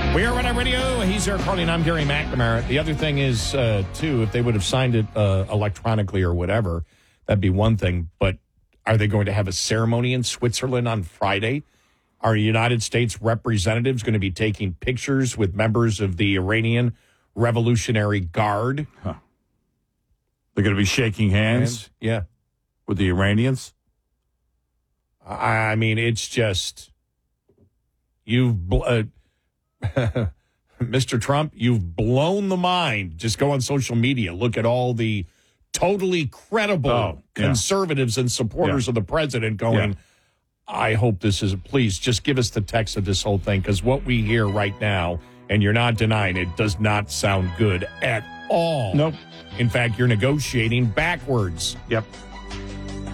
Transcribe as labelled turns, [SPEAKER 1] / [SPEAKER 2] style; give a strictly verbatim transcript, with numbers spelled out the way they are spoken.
[SPEAKER 1] We are on radio. He's Eric Carly, and I'm Gary McNamara. The other thing is, uh, too, if they would have signed it uh, electronically or whatever, that'd be one thing. But are they going to have a ceremony in Switzerland on Friday? Are United States representatives going to be taking pictures with members of the Iranian Revolutionary Guard?
[SPEAKER 2] Huh. They're going to be shaking hands?
[SPEAKER 1] And, yeah.
[SPEAKER 2] With the Iranians?
[SPEAKER 1] I mean, it's just, you've... Bl- uh, Mister Trump, you've blown the mind. Just go on social media. Look at all the totally credible
[SPEAKER 2] oh, yeah.
[SPEAKER 1] conservatives and supporters yeah. of the president going, yeah. I hope this is, please just give us the text of this whole thing, because what we hear right now, and you're not denying it, does not sound good at all.
[SPEAKER 2] Nope.
[SPEAKER 1] In fact, you're negotiating backwards.
[SPEAKER 2] Yep.